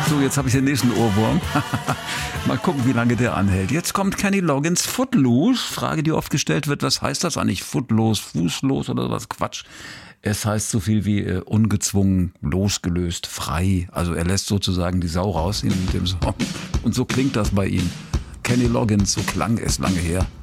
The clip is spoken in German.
So, jetzt habe ich den nächsten Ohrwurm. Mal gucken, wie lange der anhält. Jetzt kommt Kenny Loggins, Footloose. Frage, die oft gestellt wird, was heißt das eigentlich? Footloose, fußlos oder was? Quatsch. Es heißt so viel wie ungezwungen, losgelöst, frei. Also er lässt sozusagen die Sau raus in dem Song. Und so klingt das bei ihm. Kenny Loggins, so klang es lange her.